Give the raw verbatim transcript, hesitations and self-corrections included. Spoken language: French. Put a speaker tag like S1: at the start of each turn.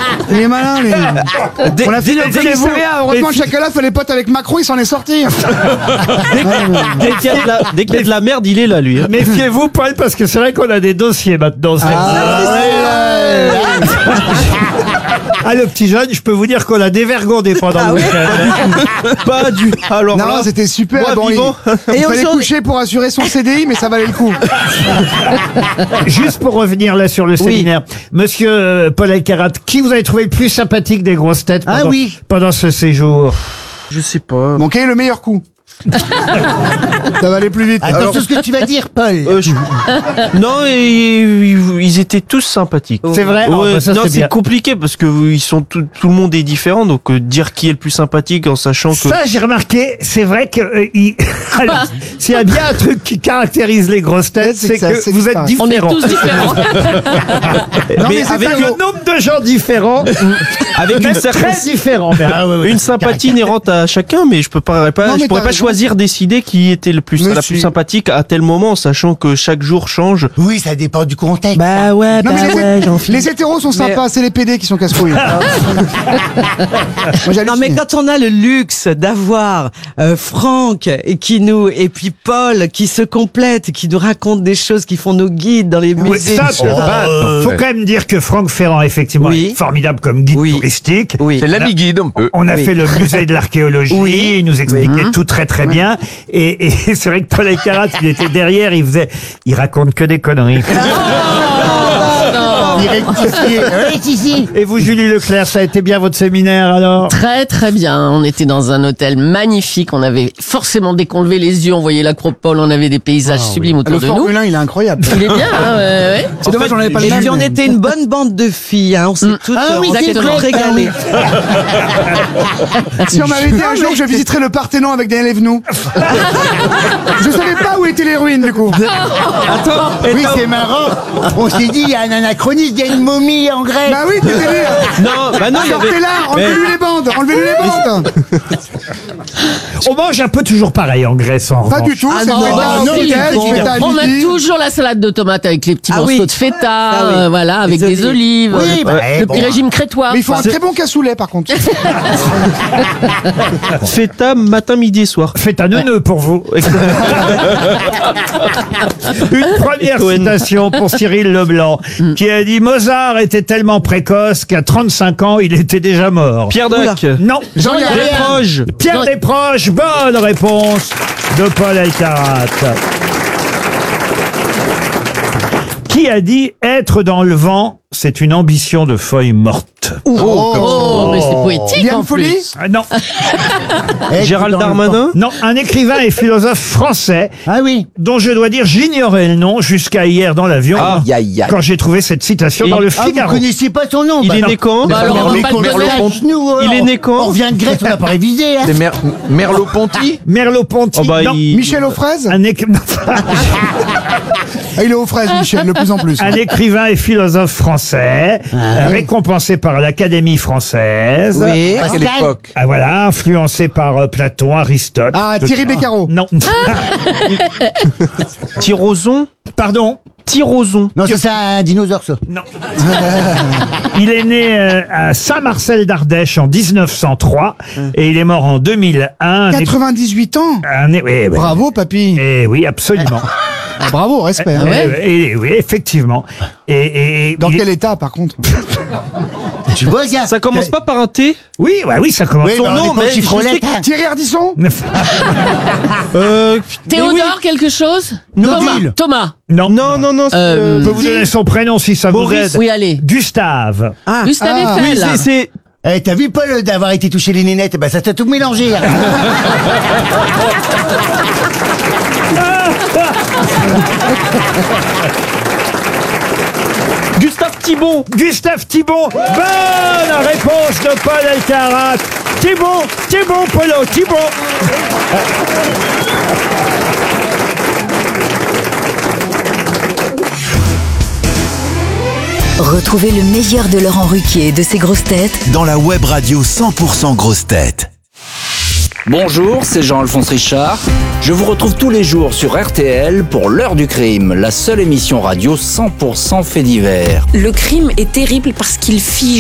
S1: Il est malin, lui.
S2: Dès-
S1: On a fini
S2: dès-
S1: le
S2: dès-
S1: commissariat. Heureusement que Chakala fait les potes avec Macron, il s'en est sorti.
S2: Dès qu'il y a de la, dès qu'il y a de la merde, il est là, lui. hein.
S3: Méfiez-vous, Paul, parce que c'est vrai qu'on a des dossiers maintenant. c'est- Ah, le petit jeune, je peux vous dire qu'on l'a dévergondé pendant le week-end.
S2: Pas du. Alors
S1: Non,
S2: là,
S1: c'était super.
S2: moi,
S1: Bon, il,
S2: vivant.
S1: il
S4: Et
S1: fallait
S4: aujourd'hui-
S1: coucher pour assurer son C D I, mais ça valait le coup.
S3: Juste pour revenir là sur le séminaire, Monsieur euh, Paul Elkarat, qui vous avez trouvé le plus sympathique des grosses têtes pendant,
S4: Ah oui.
S3: pendant ce séjour?
S2: Je sais pas.
S1: Bon, quel est le meilleur coup? Ça va aller plus vite.
S4: Attention à ce que tu vas dire, Paul.
S2: Euh, je- Non, et, ils, ils étaient tous sympathiques.
S3: C'est vrai. Oh,
S2: Ouais,
S3: bah, ça,
S2: non,
S3: c'est bien.
S2: c'est compliqué parce que ils sont tout, tout le monde est différent, donc euh, dire qui est le plus sympathique en sachant que.
S3: Ça, j'ai remarqué, c'est vrai que euh, il- alors, s'il y a bien un truc qui caractérise les grosses têtes,
S1: C'est
S3: c'est
S1: que ça,
S3: que
S1: c'est
S3: vous êtes
S1: disparaît.
S5: On est
S3: différents.
S5: tous différents.
S1: Non, mais c'est
S3: avec
S1: pas
S3: le
S1: faux.
S3: nombre de gens différents,
S2: Avec une
S3: mais
S2: certaine
S3: très différents. mais, ah, ouais, ouais.
S2: une sympathie inhérente à chacun, mais je peux pas, pas
S1: Non, mais
S2: je pourrais
S1: t'as
S2: pas
S1: raison.
S2: choisir décider qui était le plus
S1: Mais
S2: la
S1: si.
S2: plus sympathique à tel moment, sachant que chaque jour change.
S4: Oui, ça dépend du contexte.
S2: Bah ouais,
S1: Non, mais les, hé- les hétéros sont sympas, c'est les P D qui sont casse-couilles. Moi, j'hallucine.
S6: Non mais quand on a le luxe d'avoir euh, Franck et qui nous et puis Paul qui se complètent, qui nous racontent des choses, qui font nos guides dans les
S3: Oui,
S6: musées.
S3: ça, bah, faut quand même dire que Franck Ferrand, effectivement,
S6: Oui.
S3: est formidable comme guide
S6: Oui.
S3: touristique.
S6: Oui.
S7: C'est l'ami guide un peu.
S3: On a
S6: Oui.
S3: fait le musée de l'archéologie,
S6: Oui.
S3: il nous expliquait tout très très bien. Et, et c'est vrai que Paul Elkarat, il était derrière, il faisait, il raconte que des conneries.
S4: Il rectifie. Oui, si, si.
S3: Et vous, Julie Leclerc, ça a été bien votre séminaire alors?
S5: Très très bien. On était dans un hôtel magnifique. On avait forcément, dès qu'on levait les yeux, on voyait l'acropole, on avait des paysages sublimes autour
S1: Le
S5: de nous.
S1: Formule un, il est incroyable.
S5: Il est bien, hein, ouais, ouais.
S1: C'est dommage, on n'avait pas le
S6: Et
S1: même.
S6: puis on
S1: mais-
S6: était une bonne bande de filles, hein. On s'est toutes
S4: Ah oui,
S6: on s'est
S4: c'est
S6: toutes
S4: vrai,
S6: régalées.
S1: Si on m'avait dit un jour que je visiterais le Parthénon avec Daniel Evenou. Je savais pas où étaient les ruines, du coup.
S4: Oui, c'est marrant. On s'est dit, il y a un anachronisme, il y a une momie en grec.
S1: Bah oui, t'es délire.
S2: Non, bah non, il y avait.
S1: Sortez-la, enlevez-lui les bandes, enlevez-lui les bandes.
S3: On mange un peu toujours pareil en Grèce en
S1: Pas
S3: revanche.
S1: du tout,
S5: Ah
S1: c'est
S5: non,
S1: feta,
S5: bah
S1: au
S5: non,
S1: week-end,
S5: bon.
S1: feta à
S5: On a
S1: midi.
S5: toujours la salade de tomates avec les petits
S6: Ah
S5: morceaux
S6: oui.
S5: de feta,
S6: Ah oui.
S5: euh, voilà, avec
S6: Les
S5: des
S6: olives.
S5: olives.
S4: Oui,
S5: le
S4: bah,
S5: le
S4: eh,
S5: petit
S4: bon.
S5: régime crétois.
S1: Mais il faut un
S5: Enfin,
S1: très bon cassoulet, par contre.
S2: Feta matin, midi et soir.
S3: Faites un neuneu pour vous. Une première citation pour Cyril Leblanc, qui a dit Mozart était tellement précoce qu'à trente-cinq ans, il était déjà mort.
S2: Pierre Dac.
S3: Non,
S1: Jean-Yann.
S2: Desproges.
S3: Pierre Desproges, bonne réponse de Paul Elkarat. Qui a dit être dans le vent, c'est une ambition de feuille morte?
S5: Oh, mais c'est poétique
S1: Liane
S5: en
S1: Folly.
S5: plus.
S3: Ah, non,
S4: Eh,
S2: Gérald
S4: dans le
S2: Darmanin.
S3: non, un écrivain et philosophe français
S4: Ah oui.
S3: dont je dois dire j'ignorais le nom jusqu'à hier dans l'avion
S7: Aïe, aïe, aïe.
S3: quand j'ai trouvé cette citation
S2: Et-
S3: dans le
S4: Ah, vous
S3: Figaro.
S4: connaissez pas son nom.
S2: Il
S4: bah
S2: est
S4: non.
S2: né quand
S5: Bah alors, on va
S4: Mais
S5: pas
S4: qu'on
S5: le
S4: le
S5: connaître.
S4: sache, nous,
S2: Il
S4: alors.
S2: est né quand
S4: On revient de Grèce, on n'a pas révisé. Hein.
S7: C'est Mer- Merleau-Ponty.
S3: Merleau-Ponty.
S2: Oh bah,
S3: non.
S2: il-
S1: Michel aux fraises.
S3: Un, éc- non,
S1: Ah, il est aux fraises, Michel, de plus en plus.
S3: un écrivain et philosophe français, euh, récompensé par l'Académie française.
S6: Oui.
S7: À quelle époque?
S3: Ah, voilà, influencé par euh, Platon, Aristote.
S1: Ah, Thierry Beccaro.
S3: Non.
S2: Tyroson.
S3: Pardon.
S2: Tyroson.
S4: Non, ça, c'est un dinosaure, ça.
S3: Non. Il est né euh, à Saint-Marcel d'Ardèche en dix-neuf cent trois et il est mort en deux mille un.
S1: quatre-vingt-dix-huit ans.
S3: Un- oui, oui.
S1: Bravo, papy.
S3: Et oui, absolument.
S1: Ah, bravo, respect. hein.
S3: Et- et- oui, effectivement. Et, et-
S1: Dans
S3: il-
S1: quel état, par contre?
S4: Tu vois, gars.
S2: Ça commence pas par un T.
S3: Oui, ouais, oui, ça commence.
S4: Oui,
S3: Son
S4: bah, on
S3: nom,
S4: est pas
S3: mais
S4: au chiffrelette, hein.
S1: Thierry Ardisson.
S2: Euh,
S5: Théodore, quelque chose
S4: Nobile.
S5: Thomas.
S3: Non,
S2: Non, non, non. c'est,
S5: Euh,
S3: Je peux vous donner son prénom si ça
S2: Maurice.
S3: vous aide.
S5: Oui, allez.
S3: Gustave.
S5: Gustave
S1: Ah.
S2: Oui,
S5: Eiffel.
S2: c'est- c'est.
S4: Eh, t'as vu, Paul, d'avoir été touché les nénettes? Bah, ça t'a tout mélangé. hein.
S2: Gustave Thibon.
S3: Gustave Thibon. Bonne réponse de Paul Elkarat. Thibon, Thibon, Polo, Thibon.
S8: Retrouvez le meilleur de Laurent Ruquier et de ses grosses têtes
S9: dans la web radio cent pour cent grosses têtes.
S10: Bonjour, c'est Jean-Alphonse Richard. Je vous retrouve tous les jours sur R T L pour l'heure du crime, la seule émission radio cent pour cent fait divers.
S11: Le crime est terrible parce qu'il fige.